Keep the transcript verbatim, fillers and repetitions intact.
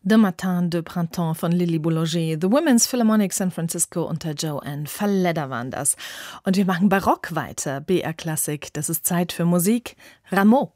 De Matin de Printemps von Lily Boulanger, The Women's Philharmonic San Francisco unter Joanne Falleda waren das. Und wir machen Barock weiter, B R Klassik. Das ist Zeit für Musik. Rameau.